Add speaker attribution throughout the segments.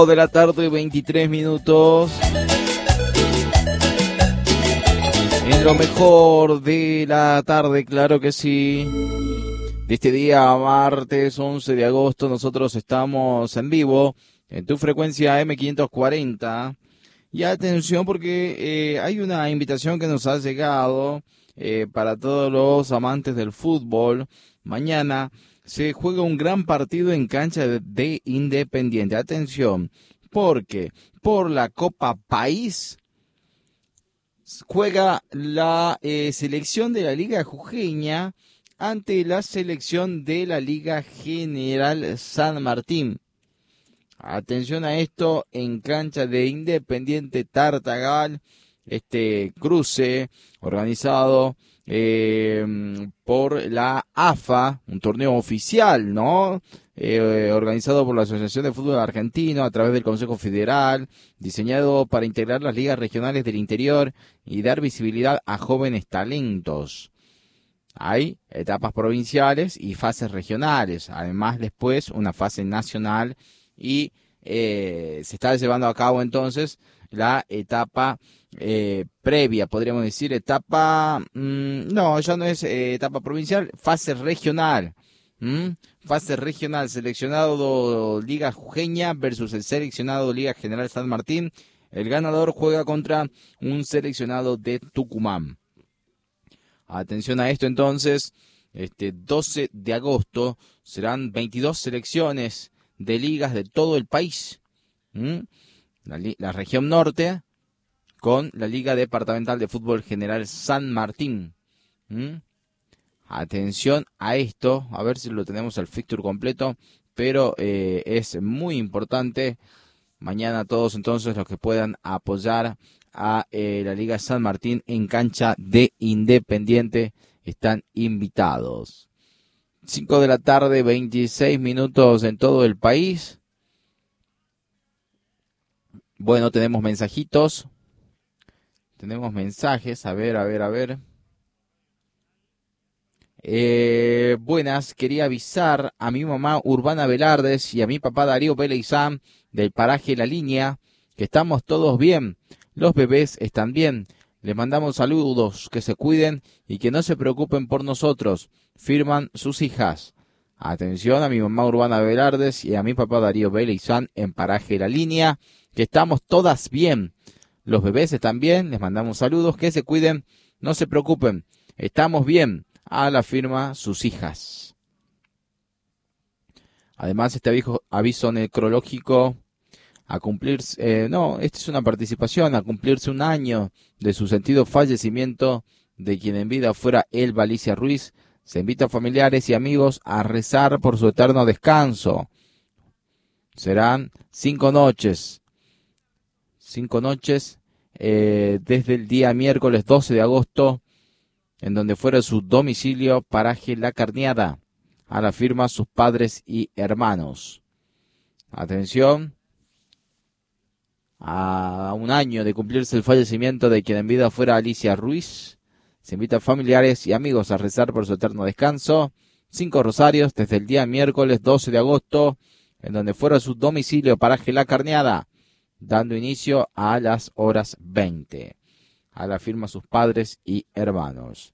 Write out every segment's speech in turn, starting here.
Speaker 1: De la tarde, 23 minutos. En lo mejor de la tarde, claro que sí. De este día, martes 11 de agosto, nosotros estamos en vivo en tu frecuencia M540. Y atención porque hay una invitación que nos ha llegado para todos los amantes del fútbol. Mañana se juega un gran partido en cancha de Independiente. Atención, porque por la Copa País juega la selección de la Liga Jujeña ante la selección de la Liga General San Martín. Atención a esto, en cancha de Independiente Tartagal, este cruce organizado por la AFA, un torneo oficial, ¿no? Organizado por la Asociación de Fútbol Argentino a través del Consejo Federal, diseñado para integrar las ligas regionales del interior y dar visibilidad a jóvenes talentos. Hay etapas provinciales y fases regionales, además después una fase nacional y se está llevando a cabo entonces la etapa previa, podríamos decir, etapa, no, ya no es etapa provincial, fase regional. Fase regional, seleccionado Liga Jujeña versus el seleccionado Liga General San Martín. El ganador juega contra un seleccionado de Tucumán. Atención a esto entonces, 12 de agosto serán 22 selecciones de ligas de todo el país. La región norte con la Liga Departamental de Fútbol General San Martín. Atención a esto, a ver si lo tenemos al fixture completo, pero es muy importante. Mañana todos entonces los que puedan apoyar a la Liga San Martín en cancha de Independiente están invitados. 5 de la tarde, 26 minutos en todo el país. Bueno, tenemos mensajitos. Tenemos mensajes, a ver. Buenas, quería avisar a mi mamá Urbana Velardes y a mi papá Darío Veleizán del paraje La Línea que estamos todos bien, los bebés están bien, les mandamos saludos, que se cuiden y que no se preocupen por nosotros, firman sus hijas. Atención a mi mamá Urbana Velardes y a mi papá Darío Veleizán en paraje La Línea, que estamos todas bien, los bebés están bien, les mandamos saludos, que se cuiden, no se preocupen, estamos bien. A la firma sus hijas. Además, este aviso necrológico a cumplirse, esta es una participación, a cumplirse un año de su sentido fallecimiento de quien en vida fuera Elba Alicia Ruiz, se invita a familiares y amigos a rezar por su eterno descanso. Serán 5 noches. 5 noches desde el día miércoles 12 de agosto, en donde fuera su domicilio, paraje La Carneada, a la firma sus padres y hermanos. Atención, a un año de cumplirse el fallecimiento de quien en vida fuera Alicia Ruiz, se invita a familiares y amigos a rezar por su eterno descanso. 5 rosarios desde el día miércoles 12 de agosto, en donde fuera su domicilio, paraje La Carneada, dando inicio a las horas 20. A la firma sus padres y hermanos.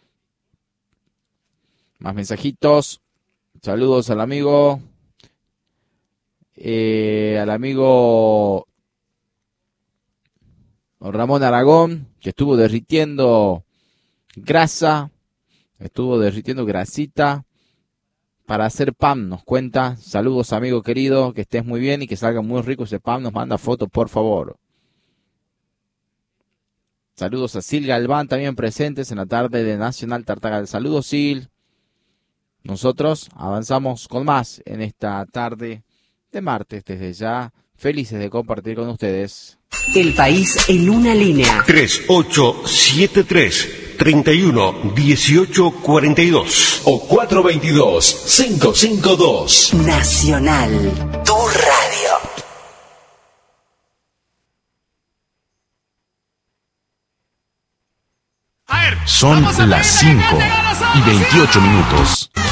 Speaker 1: Más mensajitos. Saludos al amigo Ramón Aragón, que estuvo derritiendo grasita para hacer pan, nos cuenta. Saludos, amigo querido, que estés muy bien y que salga muy rico ese pan. Nos manda fotos, por favor. Saludos a Sil Galván, también presentes en la tarde de Nacional Tartagal. Saludos, Sil. Nosotros avanzamos con más en esta tarde de martes. Desde ya, felices de compartir con ustedes.
Speaker 2: El país en una línea.
Speaker 3: 3873-311842 o 422-552.
Speaker 2: Nacional, tu radio.
Speaker 3: Son las 5:28.